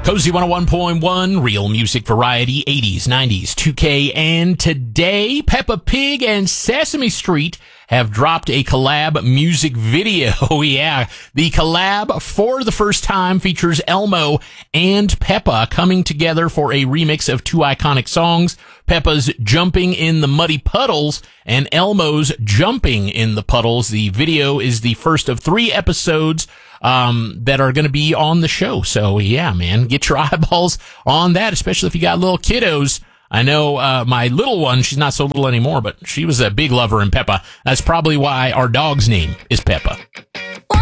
Cozy 101.1, real music variety, 80s, 90s, 2K, and today, Peppa Pig and Sesame Street have dropped a collab music video. Yeah, the collab for the first time features Elmo and Peppa coming together for a remix of two iconic songs, Peppa's Jumping in the Muddy Puddles and Elmo's Jumping in the Puddles. The video is the first of 3 episodes that are going to be on the show. So yeah, man, get your eyeballs on that, especially if you got little kiddos. I know my little one, she's not so little anymore, but she was a big lover in Peppa. That's probably why our dog's name is Peppa.